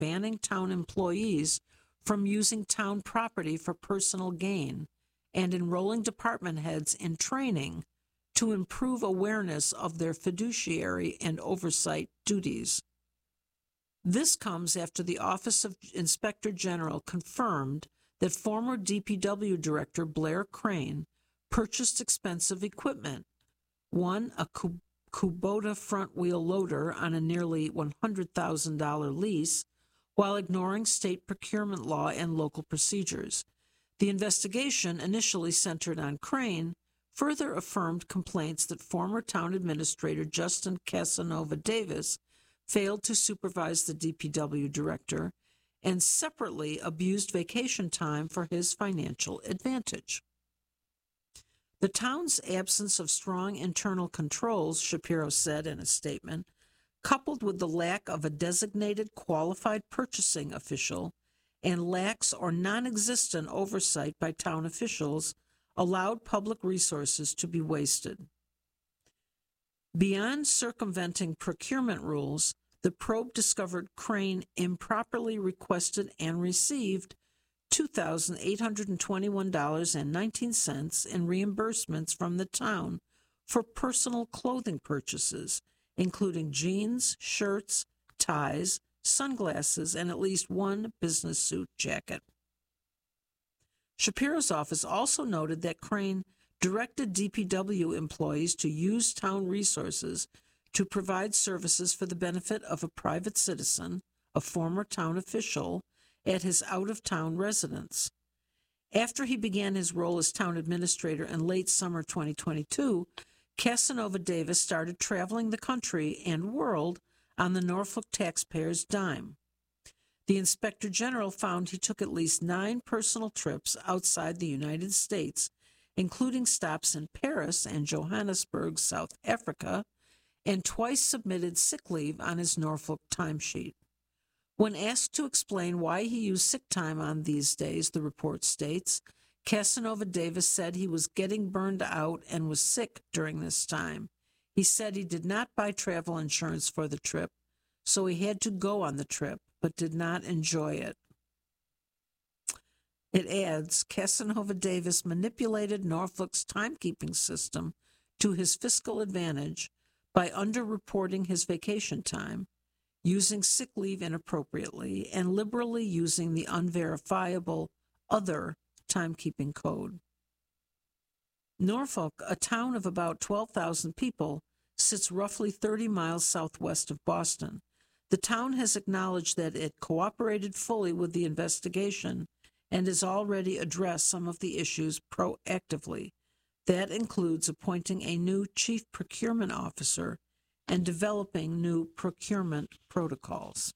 banning town employees from using town property for personal gain and enrolling department heads in training to improve awareness of their fiduciary and oversight duties. This comes after the Office of Inspector General confirmed that former DPW Director Blair Crane purchased expensive equipment, one a Kubota front-wheel loader on a nearly $100,000 lease, while ignoring state procurement law and local procedures. The investigation, initially centered on Crane, further affirmed complaints that former town administrator Justin Casanova Davis failed to supervise the DPW director and separately abused vacation time for his financial advantage. The town's absence of strong internal controls, Shapiro said in a statement, coupled with the lack of a designated qualified purchasing official and lax or non-existent oversight by town officials, allowed public resources to be wasted. Beyond circumventing procurement rules, the probe discovered Crane improperly requested and received $2,821.19 in reimbursements from the town for personal clothing purchases, including jeans, shirts, ties, sunglasses, and at least one business suit jacket. Shapiro's office also noted that Crane directed DPW employees to use town resources to provide services for the benefit of a private citizen, a former town official, at his out-of-town residence. After he began his role as town administrator in late summer 2022, Casanova Davis started traveling the country and world on the Norfolk taxpayers' dime. The Inspector General found he took at least 9 personal trips outside the United States, including stops in Paris and Johannesburg, South Africa, and twice submitted sick leave on his Norfolk timesheet. When asked to explain why he used sick time on these days, the report states, Casanova Davis said he was getting burned out and was sick during this time. He said he did not buy travel insurance for the trip, so he had to go on the trip, but did not enjoy it. It adds, Casanova Davis manipulated Norfolk's timekeeping system to his fiscal advantage by underreporting his vacation time, using sick leave inappropriately, and liberally using the unverifiable other timekeeping code. Norfolk, a town of about 12,000 people, sits roughly 30 miles southwest of Boston. The town has acknowledged that it cooperated fully with the investigation and has already addressed some of the issues proactively. That includes appointing a new chief procurement officer and developing new procurement protocols.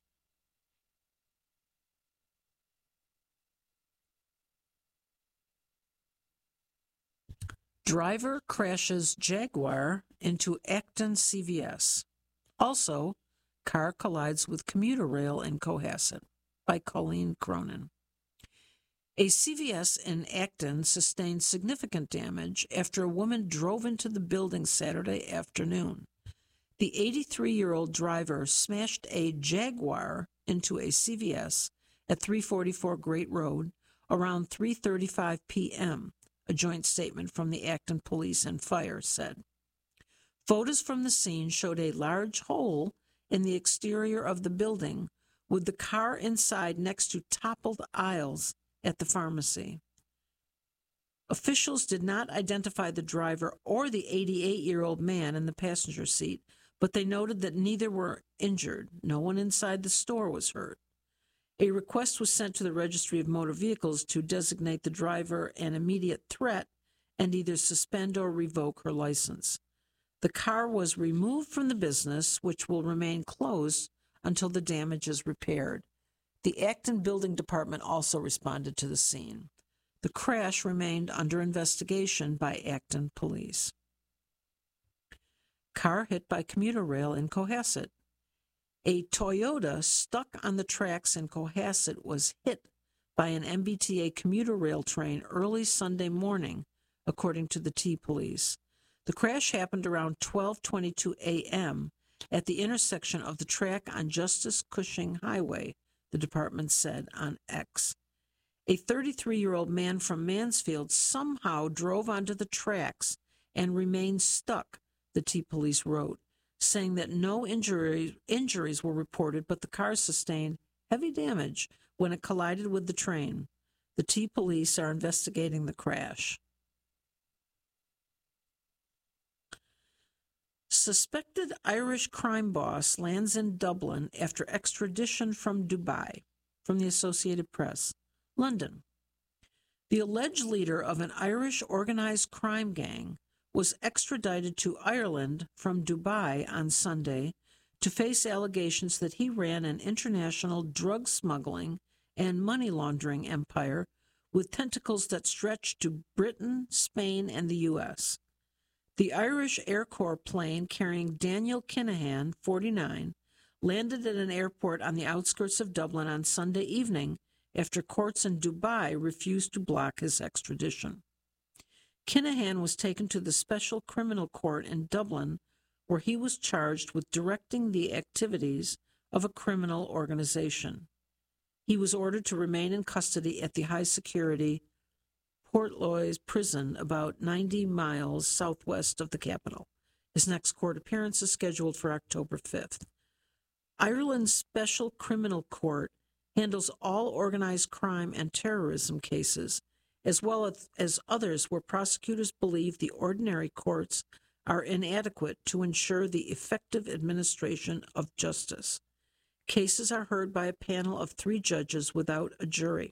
Driver crashes Jaguar into Acton CVS. Also, car collides with commuter rail in Cohasset, by Colleen Cronin. A CVS in Acton sustained significant damage after a woman drove into the building Saturday afternoon. The 83-year-old driver smashed a Jaguar into a CVS at 344 Great Road around 3:35 p.m., a joint statement from the Acton Police and Fire said. Photos from the scene showed a large hole in the exterior of the building, with the car inside next to toppled aisles at the pharmacy. Officials did not identify the driver or the 88-year-old man in the passenger seat, but they noted that neither were injured. No one inside the store was hurt. A request was sent to the Registry of Motor Vehicles to designate the driver an immediate threat and either suspend or revoke her license. The car was removed from the business, which will remain closed until the damage is repaired. The Acton Building Department also responded to the scene. The crash remained under investigation by Acton Police. Car hit by commuter rail in Cohasset. A Toyota stuck on the tracks in Cohasset was hit by an MBTA commuter rail train early Sunday morning, according to the T Police. The crash happened around 12:22 a.m. at the intersection of the track on Justice Cushing Highway, the department said on X. A 33-year-old man from Mansfield somehow drove onto the tracks and remained stuck, the T Police wrote, saying that no injuries were reported, but the car sustained heavy damage when it collided with the train. The T Police are investigating the crash. Suspected Irish crime boss lands in Dublin after extradition from Dubai, from the Associated Press. London. The alleged leader of an Irish organized crime gang was extradited to Ireland from Dubai on Sunday to face allegations that he ran an international drug smuggling and money laundering empire with tentacles that stretched to Britain, Spain, and the U.S. The Irish Air Corps plane carrying Daniel Kinahan, 49, landed at an airport on the outskirts of Dublin on Sunday evening after courts in Dubai refused to block his extradition. Kinahan was taken to the Special Criminal Court in Dublin, where he was charged with directing the activities of a criminal organization. He was ordered to remain in custody at the high-security Portloy prison about 90 miles southwest of the capital. His next court appearance is scheduled for October 5th. Ireland's Special Criminal Court handles all organized crime and terrorism cases, as well as others where prosecutors believe the ordinary courts are inadequate to ensure the effective administration of justice. Cases are heard by a panel of 3 judges without a jury.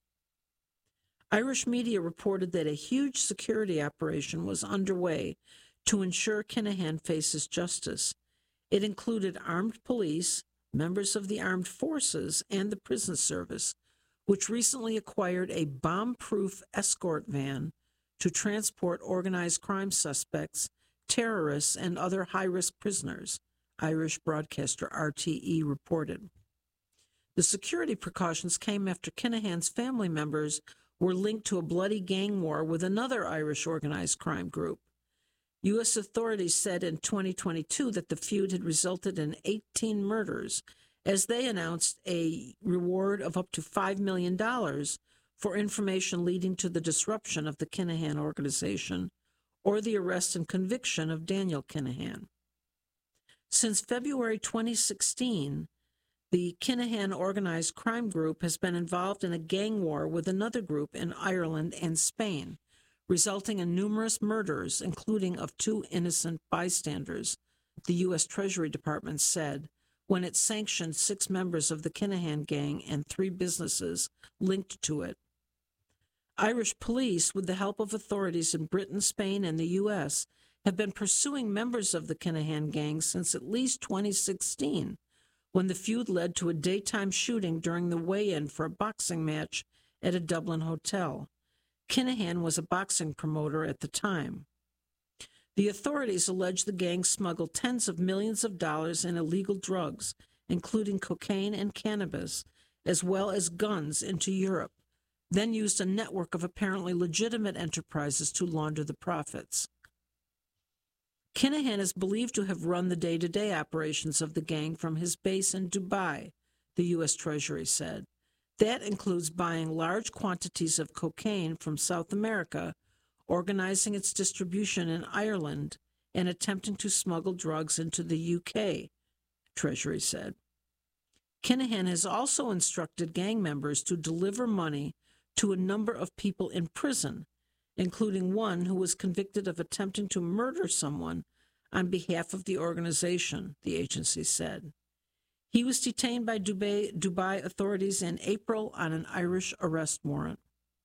Irish media reported that a huge security operation was underway to ensure Kinahan faces justice. It included armed police, members of the armed forces, and the prison service, which recently acquired a bomb-proof escort van to transport organized crime suspects, terrorists, and other high-risk prisoners, Irish broadcaster RTE reported. The security precautions came after Kinahan's family members were linked to a bloody gang war with another Irish organized crime group. U.S. authorities said in 2022 that the feud had resulted in 18 murders, as they announced a reward of up to $5 million for information leading to the disruption of the Kinahan organization or the arrest and conviction of Daniel Kinahan. Since February 2016, the Kinahan organized crime group has been involved in a gang war with another group in Ireland and Spain, resulting in numerous murders, including of 2 innocent bystanders, the U.S. Treasury Department said, when it sanctioned 6 members of the Kinahan gang and 3 businesses linked to it. Irish police, with the help of authorities in Britain, Spain, and the U.S., have been pursuing members of the Kinahan gang since at least 2016, when the feud led to a daytime shooting during the weigh-in for a boxing match at a Dublin hotel. Kinahan was a boxing promoter at the time. The authorities allege the gang smuggled tens of millions of dollars in illegal drugs, including cocaine and cannabis, as well as guns, into Europe, then used a network of apparently legitimate enterprises to launder the profits. Kinahan is believed to have run the day-to-day operations of the gang from his base in Dubai, the U.S. Treasury said. That includes buying large quantities of cocaine from South America, organizing its distribution in Ireland, and attempting to smuggle drugs into the UK, Treasury said. Kinahan has also instructed gang members to deliver money to a number of people in prison, including one who was convicted of attempting to murder someone on behalf of the organization, the agency said. He was detained by Dubai authorities in April on an Irish arrest warrant.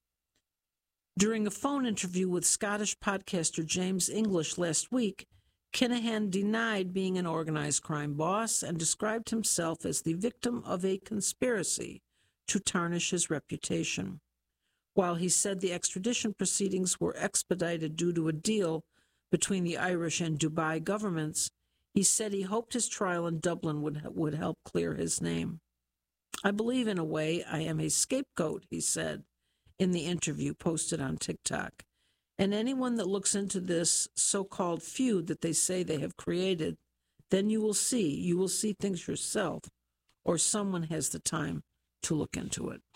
During a phone interview with Scottish podcaster James English last week, Kinahan denied being an organized crime boss and described himself as the victim of a conspiracy to tarnish his reputation. While he said the extradition proceedings were expedited due to a deal between the Irish and Dubai governments, he said he hoped his trial in Dublin would help clear his name. I believe, in a way, I am a scapegoat, he said in the interview posted on TikTok. And anyone that looks into this so-called feud that they say they have created, Then you will see things yourself, or someone has the time to look into it.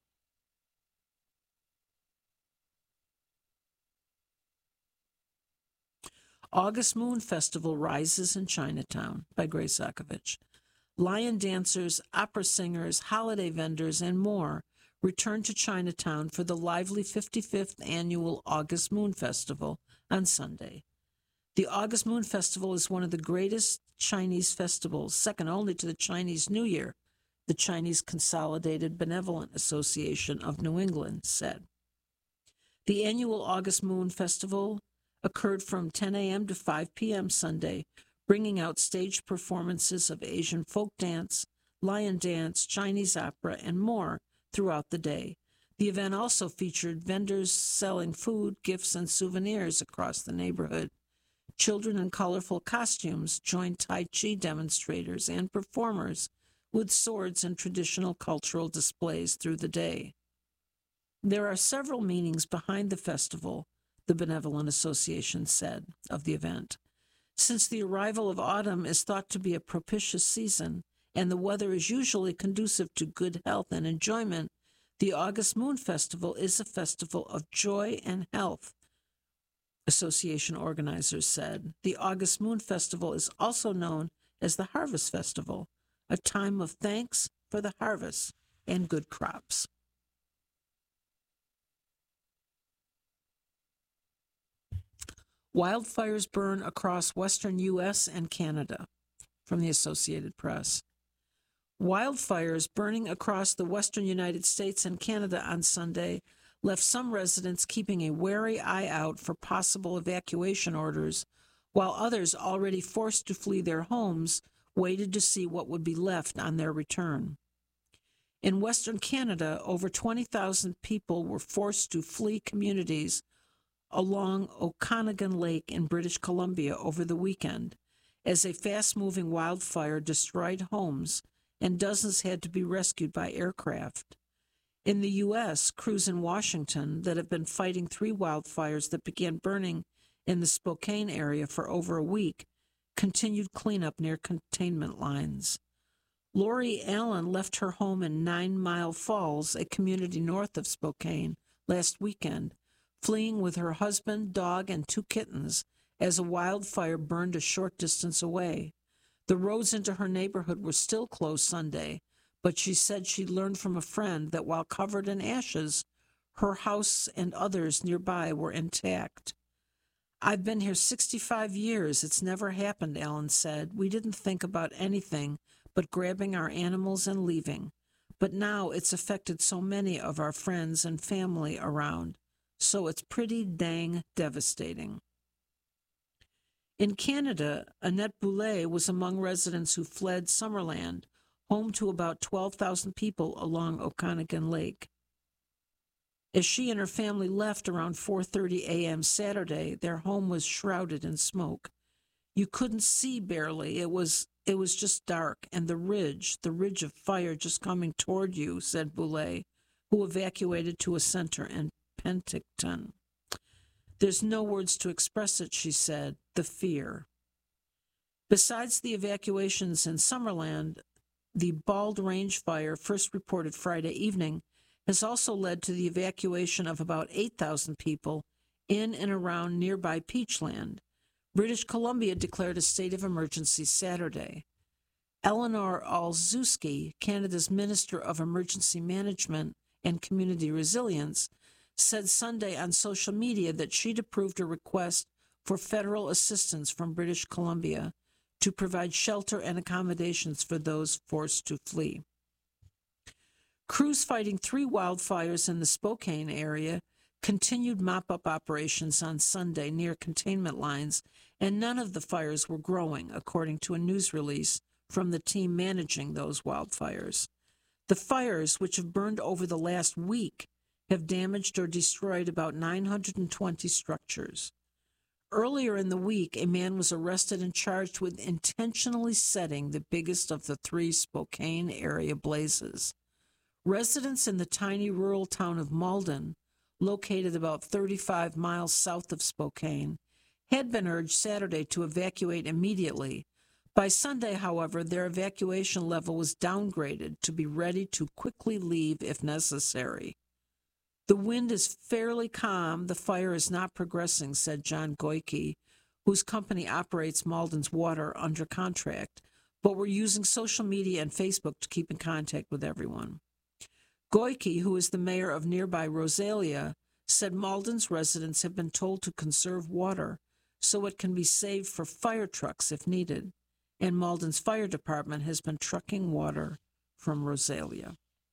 August Moon Festival rises in Chinatown by Grace Akovich. Lion dancers, opera singers, holiday vendors, and more return to Chinatown for the lively 55th annual August Moon Festival on Sunday. The August Moon Festival is one of the greatest Chinese festivals, second only to the Chinese New Year, the Chinese Consolidated Benevolent Association of New England said. The annual August Moon Festival occurred from 10 a.m. to 5 p.m. Sunday, bringing out staged performances of Asian folk dance, lion dance, Chinese opera, and more throughout the day. The event also featured vendors selling food, gifts, and souvenirs across the neighborhood. Children in colorful costumes joined Tai Chi demonstrators and performers with swords and traditional cultural displays through the day. There are several meanings behind the festival, the Benevolent Association said of the event. Since the arrival of autumn is thought to be a propitious season, and the weather is usually conducive to good health and enjoyment, the August Moon Festival is a festival of joy and health, association organizers said. The August Moon Festival is also known as the Harvest Festival, a time of thanks for the harvest and good crops. Wildfires burn across western U.S. and Canada, from the Associated Press. Wildfires burning across the western United States and Canada on Sunday left some residents keeping a wary eye out for possible evacuation orders, while others already forced to flee their homes waited to see what would be left on their return. In Western Canada, over 20,000 people were forced to flee communities along Okanagan Lake in British Columbia over the weekend, as a fast-moving wildfire destroyed homes and dozens had to be rescued by aircraft. In the U.S., crews in Washington that have been fighting 3 wildfires that began burning in the Spokane area for over a week continued cleanup near containment lines. Lori Allen left her home in 9 Mile Falls, a community north of Spokane, last weekend, fleeing with her husband, dog, and 2 kittens as a wildfire burned a short distance away. The roads into her neighborhood were still closed Sunday, but she said she learned from a friend that while covered in ashes, her house and others nearby were intact. "I've been here 65 years. It's never happened," Allen said. "We didn't think about anything but grabbing our animals and leaving. But now it's affected so many of our friends and family around. So it's pretty dang devastating." In Canada, Annette Boulay was among residents who fled Summerland, home to about 12,000 people along Okanagan Lake. As she and her family left around 4:30 a.m. Saturday, their home was shrouded in smoke. "You couldn't see barely. It was just dark, and the ridge of fire just coming toward you," said Boulay, who evacuated to a center in Penticton. "There's no words to express it," she said, "the fear." Besides the evacuations in Summerland, the Bald Range fire, first reported Friday evening, has also led to the evacuation of about 8,000 people in and around nearby Peachland. British Columbia declared a state of emergency Saturday. Eleanor Olszewski, Canada's Minister of Emergency Management and Community Resilience, said Sunday on social media that she'd approved a request for federal assistance from British Columbia to provide shelter and accommodations for those forced to flee. Crews fighting 3 wildfires in the Spokane area continued mop-up operations on Sunday near containment lines, and none of the fires were growing, according to a news release from the team managing those wildfires. The fires, which have burned over the last week, have damaged or destroyed about 920 structures. Earlier in the week, a man was arrested and charged with intentionally setting the biggest of the 3 Spokane area blazes. Residents in the tiny rural town of Malden, located about 35 miles south of Spokane, had been urged Saturday to evacuate immediately, By Sunday, however, their evacuation level was downgraded to be ready to quickly leave if necessary. The wind is fairly calm. The fire is not progressing, said John Goyke, whose company operates Malden's Water under contract, but we're using social media and Facebook to keep in contact with everyone. Goyke, who is the mayor of nearby Rosalia, said Malden's residents have been told to conserve water so it can be saved for fire trucks if needed, and Malden's fire department has been trucking water from Rosalia.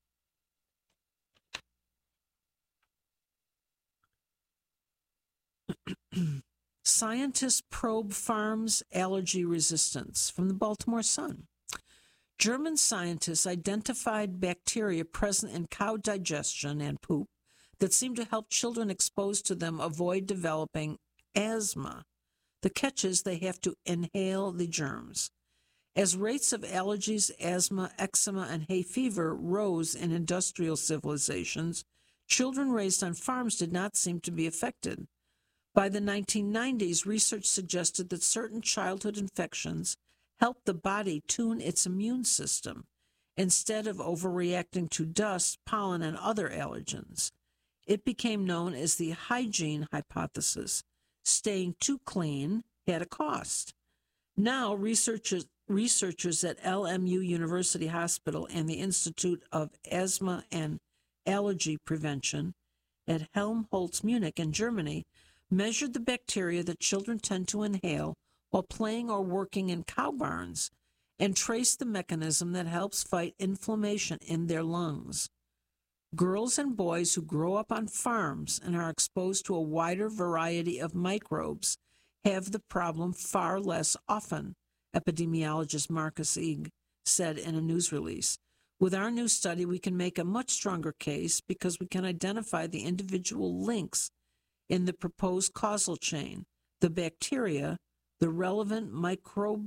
Scientists probe farms' allergy resistance from the Baltimore Sun. German scientists identified bacteria present in cow digestion and poop that seem to help children exposed to them avoid developing asthma. The catch is they have to inhale the germs. As rates of allergies, asthma, eczema, and hay fever rose in industrial civilizations, children raised on farms did not seem to be affected. By the 1990s, research suggested that certain childhood infections help the body tune its immune system instead of overreacting to dust, pollen, and other allergens. It became known as the hygiene hypothesis. Staying too clean had a cost. Now, researchers at LMU University Hospital and the Institute of Asthma and Allergy Prevention at Helmholtz, Munich in Germany measured the bacteria that children tend to inhale while playing or working in cow barns and traced the mechanism that helps fight inflammation in their lungs. Girls and boys who grow up on farms and are exposed to a wider variety of microbes have the problem far less often, epidemiologist Marcus Eeg said in a news release. With our new study, we can make a much stronger case because we can identify the individual links in the proposed causal chain, the bacteria, the relevant microbial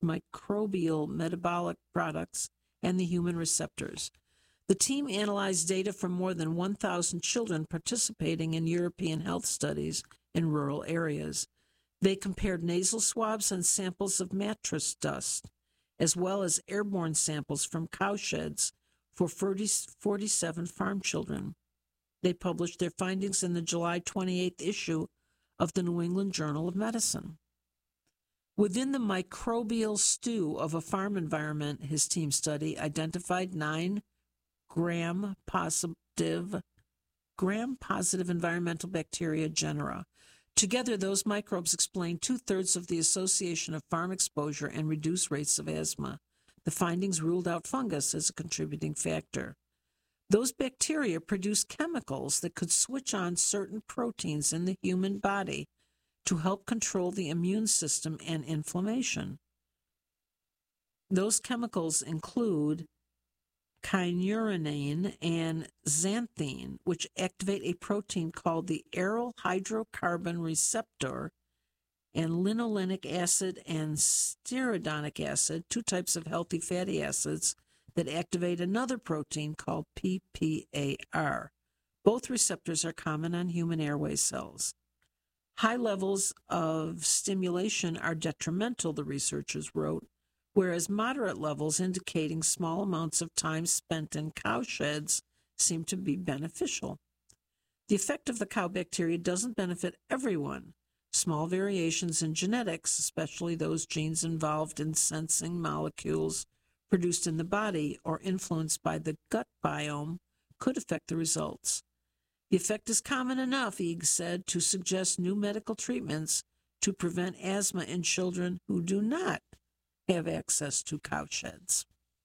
metabolic products, and the human receptors. The team analyzed data from more than 1,000 children participating in European health studies in rural areas. They compared nasal swabs and samples of mattress dust, as well as airborne samples from cowsheds for 47 farm children. They published their findings in the July 28th issue of the New England Journal of Medicine. Within the microbial stew of a farm environment, his team study identified 9 gram-positive environmental bacteria genera. Together, those microbes explain 2/3 of the association of farm exposure and reduced rates of asthma. The findings ruled out fungus as a contributing factor. Those bacteria produce chemicals that could switch on certain proteins in the human body to help control the immune system and inflammation. Those chemicals include kynurenine and xanthine, which activate a protein called the aryl hydrocarbon receptor, and linolenic acid and stearidonic acid, 2 types of healthy fatty acids that activate another protein called PPAR. Both receptors are common on human airway cells. High levels of stimulation are detrimental, the researchers wrote, whereas moderate levels indicating small amounts of time spent in cowsheds seem to be beneficial. The effect of the cow bacteria doesn't benefit everyone. Small variations in genetics, especially those genes involved in sensing molecules produced in the body or influenced by the gut biome, could affect the results. The effect is common enough, Eeg said, to suggest new medical treatments to prevent asthma in children who do not have access to cowsheds.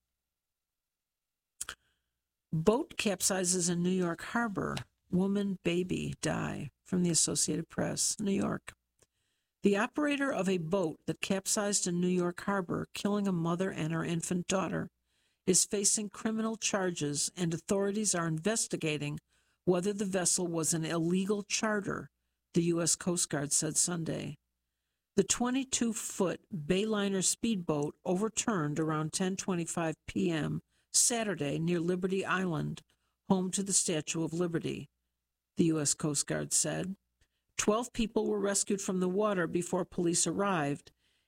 Boat capsizes in New York Harbor. Woman, baby die. From the Associated Press, New York. The operator of a boat that capsized in New York Harbor, killing a mother and her infant daughter, is facing criminal charges, and authorities are investigating whether the vessel was an illegal charter, the U.S. Coast Guard said Sunday. The 22-foot Bayliner speedboat overturned around 10:25 p.m. Saturday near Liberty Island, home to the Statue of Liberty, the U.S. Coast Guard said. 12 people were rescued from the water before police arrived,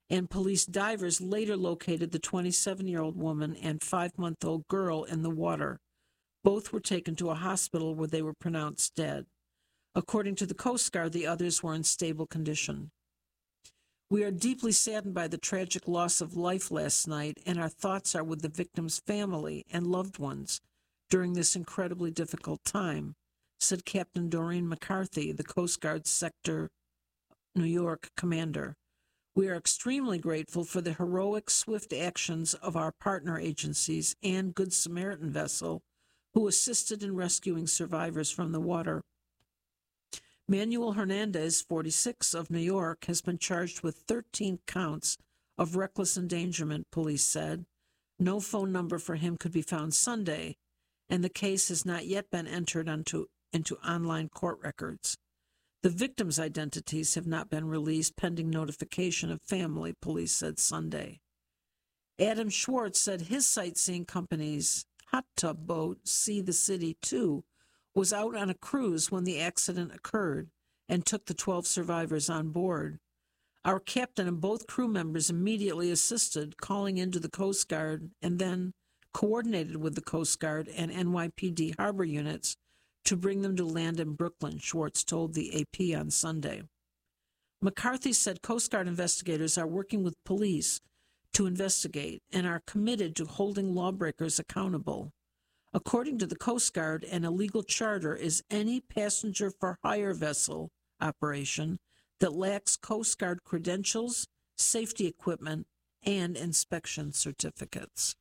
and police divers later located the 27-year-old woman and 5-month-old girl in the water. Both were taken to a hospital where they were pronounced dead. According to the Coast Guard, the others were in stable condition. We are deeply saddened by the tragic loss of life last night, and our thoughts are with the victim's family and loved ones during this incredibly difficult time, said Captain Doreen McCarthy, the Coast Guard Sector New York commander. We are extremely grateful for the heroic, swift actions of our partner agencies and Good Samaritan vessel, who assisted in rescuing survivors from the water. Manuel Hernandez, 46, of New York, has been charged with 13 counts of reckless endangerment, police said. No phone number for him could be found Sunday, and the case has not yet been entered into online court records. The victims' identities have not been released pending notification of family, police said Sunday. Adam Schwartz said his sightseeing company's hot tub boat, See the City 2, was out on a cruise when the accident occurred and took the 12 survivors on board. Our captain and both crew members immediately assisted, calling into the Coast Guard, and then coordinated with the Coast Guard and NYPD harbor units to bring them to land in Brooklyn, Schwartz told the AP on Sunday. McCarthy said Coast Guard investigators are working with police to investigate and are committed to holding lawbreakers accountable. According to the Coast Guard, an illegal charter is any passenger for hire vessel operation that lacks Coast Guard credentials, safety equipment, and inspection certificates.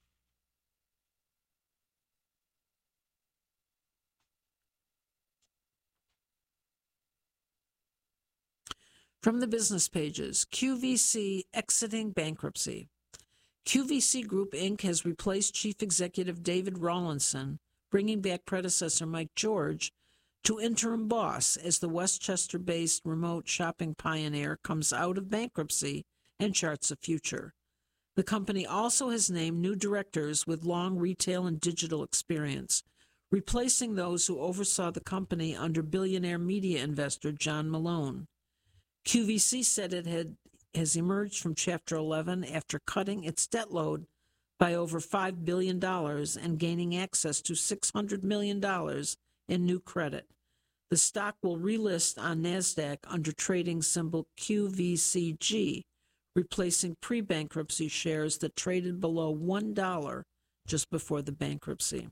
From the business pages, QVC exiting bankruptcy. QVC Group, Inc. has replaced Chief Executive David Rawlinson, bringing back predecessor Mike George to interim boss as the Westchester-based remote shopping pioneer comes out of bankruptcy and charts a future. The company also has named new directors with long retail and digital experience, replacing those who oversaw the company under billionaire media investor John Malone. QVC said it has emerged from Chapter 11 after cutting its debt load by over $5 billion and gaining access to $600 million in new credit. The stock will relist on NASDAQ under trading symbol QVCG, replacing pre-bankruptcy shares that traded below $1 just before the bankruptcy.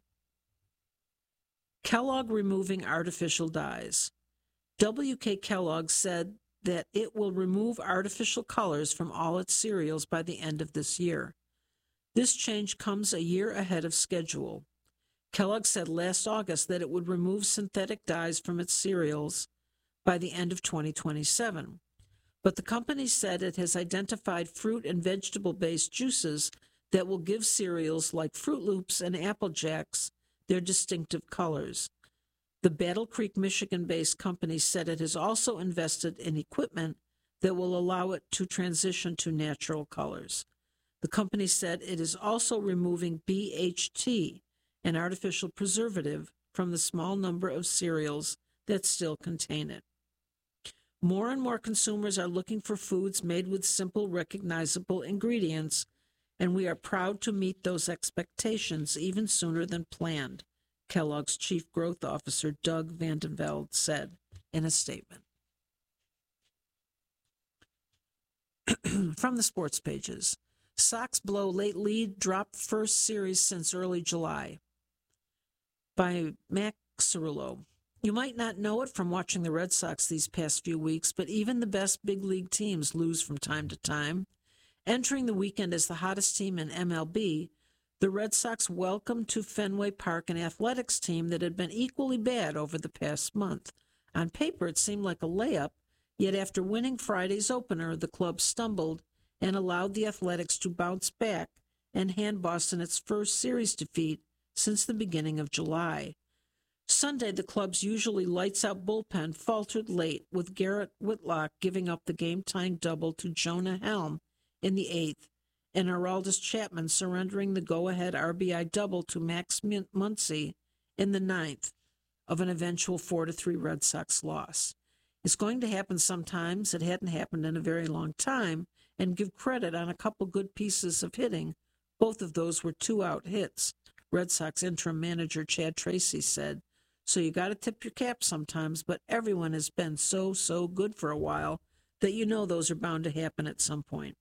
Kellogg removing artificial dyes. W.K. Kellogg said that it will remove artificial colors from all its cereals by the end of this year. This change comes a year ahead of schedule. Kellogg said last August that it would remove synthetic dyes from its cereals by the end of 2027. But the company said it has identified fruit and vegetable-based juices that will give cereals like Froot Loops and Apple Jacks their distinctive colors. The Battle Creek, Michigan-based company said it has also invested in equipment that will allow it to transition to natural colors. The company said it is also removing BHT, an artificial preservative, from the small number of cereals that still contain it. More and more consumers are looking for foods made with simple, recognizable ingredients, and we are proud to meet those expectations even sooner than planned, Kellogg's Chief Growth Officer Doug Vandenvelde said in a statement. From the sports pages, Sox blow late lead, drop first series since early July. By Mac Cerullo. You might not know it from watching the Red Sox these past few weeks, but even the best big league teams lose from time to time. Entering the weekend as the hottest team in MLB, the Red Sox welcomed to Fenway Park an athletics team that had been equally bad over the past month. On paper, it seemed like a layup, yet after winning Friday's opener, the club stumbled and allowed the Athletics to bounce back and hand Boston its first series defeat since the beginning of July. Sunday, the club's usually lights-out bullpen faltered late, with Garrett Whitlock giving up the game-tying double to Jonah Helm in the 8th, and Aroldis Chapman surrendering the go-ahead RBI double to Max Muncy in the 9th of an eventual 4-3 Red Sox loss. It's going to happen sometimes. It hadn't happened in a very long time, and give credit on a couple good pieces of hitting. Both of those were 2-out hits, Red Sox interim manager Chad Tracy said. So you got to tip your cap sometimes, but everyone has been so good for a while that you know those are bound to happen at some point.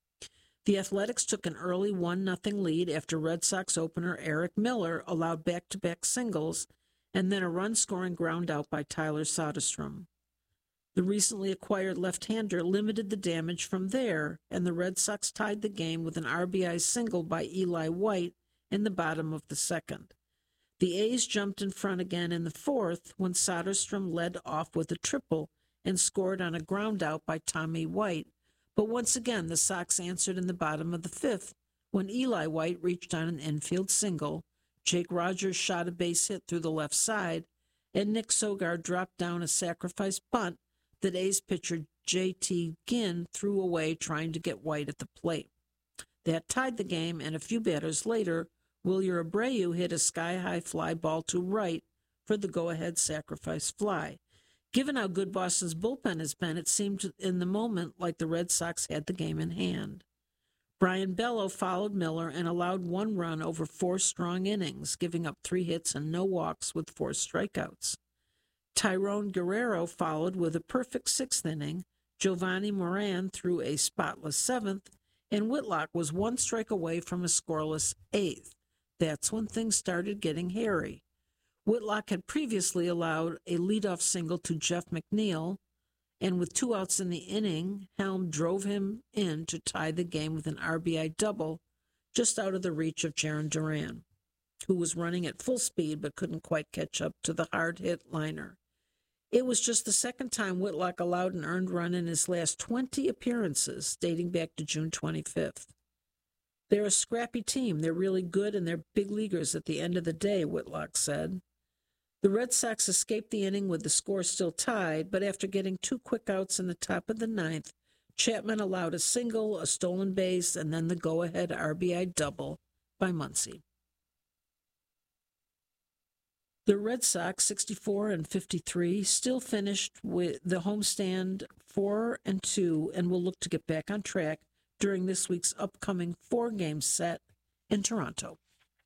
The Athletics took an early 1-0 lead after Red Sox opener Eric Miller allowed back-to-back singles and then a run-scoring ground out by Tyler Soderstrom. The recently acquired left-hander limited the damage from there, and the Red Sox tied the game with an RBI single by Eli White in the bottom of the second. The A's jumped in front again in the fourth when Soderstrom led off with a triple and scored on a ground out by Tommy White. But once again, the Sox answered in the bottom of the fifth when Eli White reached on an infield single, Jake Rogers shot a base hit through the left side, and Nick Sogard dropped down a sacrifice bunt that A's pitcher J.T. Ginn threw away trying to get White at the plate. That tied the game, and a few batters later, Wilyer Abreu hit a sky-high fly ball to right for the go-ahead sacrifice fly. Given how good Boston's bullpen has been, it seemed in the moment like the Red Sox had the game in hand. Brian Bello followed Miller and allowed 1 run over 4 strong innings, giving up 3 hits and no walks with 4 strikeouts. Tyrone Guerrero followed with a perfect 6th inning. Giovanni Moran threw a spotless 7th, and Whitlock was 1 strike away from a scoreless 8th. That's when things started getting hairy. Whitlock had previously allowed a leadoff single to Jeff McNeil, and with 2 outs in the inning, Helm drove him in to tie the game with an RBI double just out of the reach of Jarren Duran, who was running at full speed but couldn't quite catch up to the hard-hit liner. It was just the second time Whitlock allowed an earned run in his last 20 appearances, dating back to June 25th. They're a scrappy team. They're really good, and they're big leaguers at the end of the day, Whitlock said. The Red Sox escaped the inning with the score still tied, but after getting 2 quick outs in the top of the 9th, Chapman allowed a single, a stolen base, and then the go-ahead RBI double by Muncy. The Red Sox, 64-53, still finished with the homestand 4-2 and will look to get back on track during this week's upcoming 4-game set in Toronto.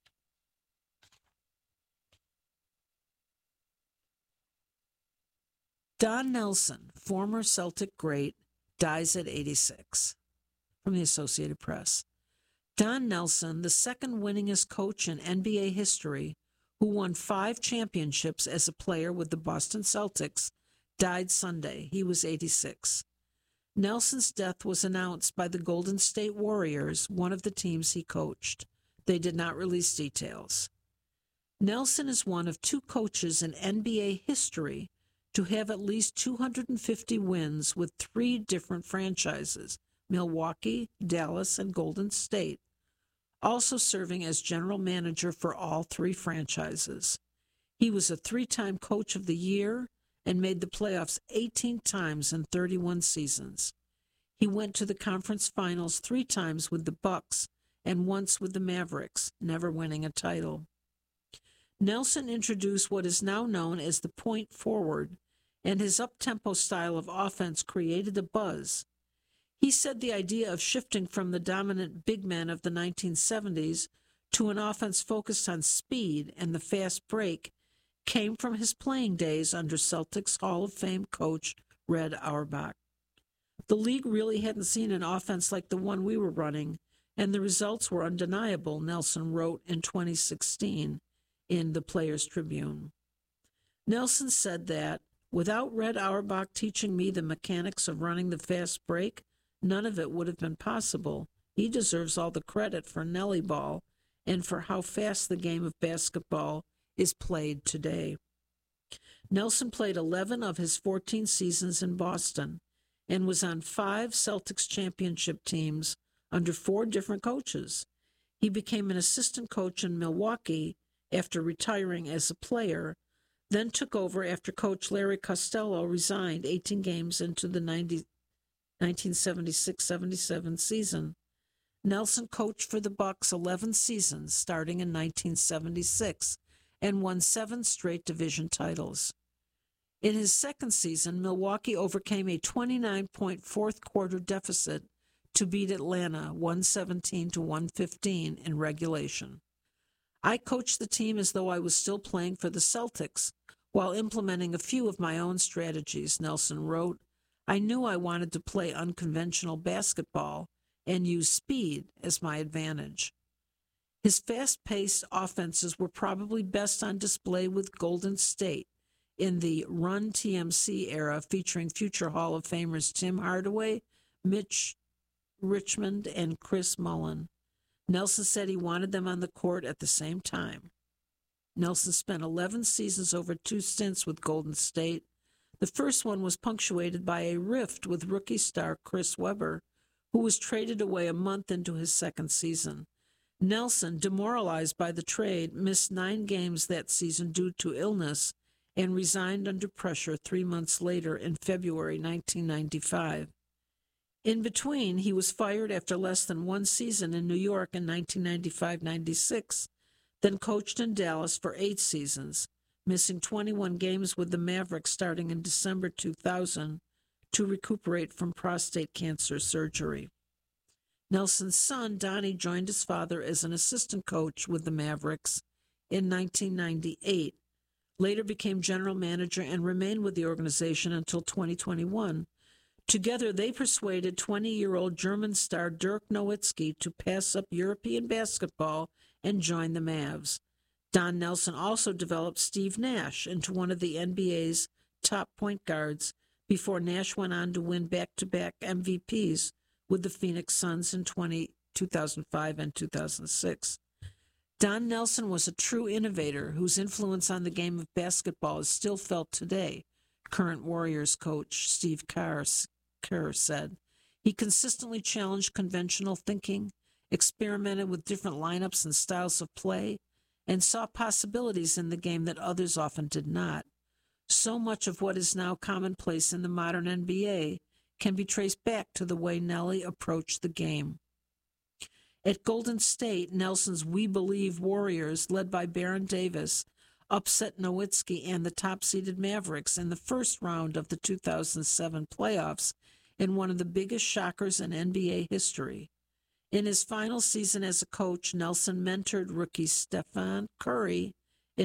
Don Nelson, former Celtic great, dies at 86. From the Associated Press. Don Nelson, the second winningest coach in NBA history, who won 5 championships as a player with the Boston Celtics, died Sunday. He was 86. Nelson's death was announced by the Golden State Warriors, one of the teams he coached. They did not release details. Nelson is one of 2 coaches in NBA history to have at least 250 wins with 3 different franchises, Milwaukee, Dallas, and Golden State, also serving as general manager for all 3 franchises. He was a 3-time Coach of the Year and made the playoffs 18 times in 31 seasons. He went to the conference finals 3 times with the Bucks and once with the Mavericks, never winning a title. Nelson introduced what is now known as the point forward, and his up-tempo style of offense created a buzz. He said the idea of shifting from the dominant big men of the 1970s to an offense focused on speed and the fast break came from his playing days under Celtics Hall of Fame coach Red Auerbach. The league really hadn't seen an offense like the one we were running, and the results were undeniable, Nelson wrote in 2016 in the Players Tribune. Nelson said that, without Red Auerbach teaching me the mechanics of running the fast break, none of it would have been possible. He deserves all the credit for Nelly ball and for how fast the game of basketball is played today. Nelson played 11 of his 14 seasons in Boston and was on 5 Celtics championship teams under 4 different coaches. He became an assistant coach in Milwaukee after retiring as a player, then took over after coach Larry Costello resigned 18 games into the 1976-77 season. Nelson coached for the Bucks 11 seasons starting in 1976 and won 7 straight division titles. In his second season, Milwaukee overcame a 29-point fourth-quarter deficit to beat Atlanta 117-115 in regulation. I coached the team as though I was still playing for the Celtics while implementing a few of my own strategies, Nelson wrote. I knew I wanted to play unconventional basketball and use speed as my advantage. His fast-paced offenses were probably best on display with Golden State in the Run TMC era, featuring future Hall of Famers Tim Hardaway, Mitch Richmond, and Chris Mullin. Nelson said he wanted them on the court at the same time. Nelson spent 11 seasons over 2 stints with Golden State. The first one was punctuated by a rift with rookie star Chris Webber, who was traded away a month into his second season. Nelson, demoralized by the trade, missed 9 games that season due to illness and resigned under pressure 3 months later in February 1995. In between, he was fired after less than 1 season in New York in 1995-96, then coached in Dallas for 8 seasons, missing 21 games with the Mavericks starting in December 2000 to recuperate from prostate cancer surgery. Nelson's son, Donnie, joined his father as an assistant coach with the Mavericks in 1998, later became general manager and remained with the organization until 2021. Together, they persuaded 20-year-old German star Dirk Nowitzki to pass up European basketball and join the Mavs. Don Nelson also developed Steve Nash into one of the NBA's top point guards before Nash went on to win back-to-back MVPs with the Phoenix Suns in 2005 and 2006. Don Nelson was a true innovator whose influence on the game of basketball is still felt today, current Warriors coach Steve Kerr said. He consistently challenged conventional thinking, experimented with different lineups and styles of play, and saw possibilities in the game that others often did not. So much of what is now commonplace in the modern NBA can be traced back to the way Nelly approached the game. At Golden State, Nelson's We Believe Warriors, led by Baron Davis, upset Nowitzki and the top-seeded Mavericks in the first round of the 2007 playoffs in one of the biggest shockers in NBA history. In his final season as a coach, Nelson mentored rookie Stephen Curry in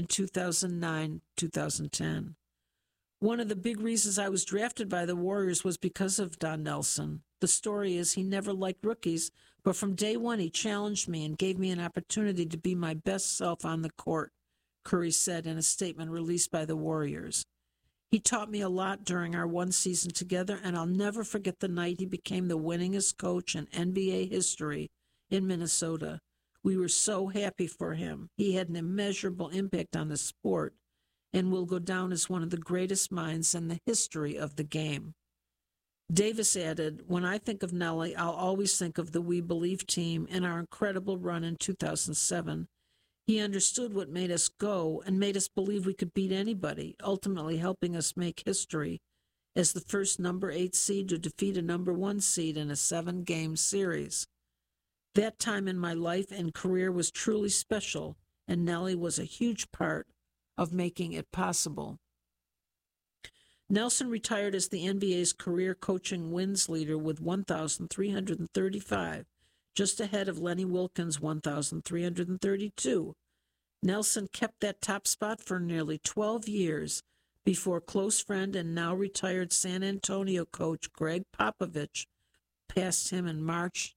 2009-2010. One of the big reasons I was drafted by the Warriors was because of Don Nelson. The story is he never liked rookies, but from day one he challenged me and gave me an opportunity to be my best self on the court, Curry said in a statement released by the Warriors. He taught me a lot during our one season together, and I'll never forget the night he became the winningest coach in NBA history in Minnesota. We were so happy for him. He had an immeasurable impact on the sport and will go down as one of the greatest minds in the history of the game. Davis added, when I think of Nelly, I'll always think of the We Believe team and our incredible run in 2007. He understood what made us go and made us believe we could beat anybody, ultimately helping us make history as the first number 8 seed to defeat a number 1 seed in a 7-game series. That time in my life and career was truly special, and Nelly was a huge part of making it possible. Nelson retired as the NBA's career coaching wins leader with 1,335, just ahead of Lenny Wilkens' 1,332. Nelson kept that top spot for nearly 12 years before close friend and now retired San Antonio coach Greg Popovich passed him in March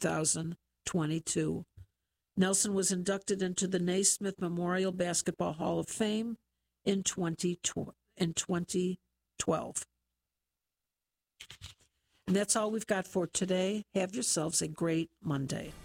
2022. Nelson was inducted into the Naismith Memorial Basketball Hall of Fame in 2012. And that's all we've got for today. Have yourselves a great Monday.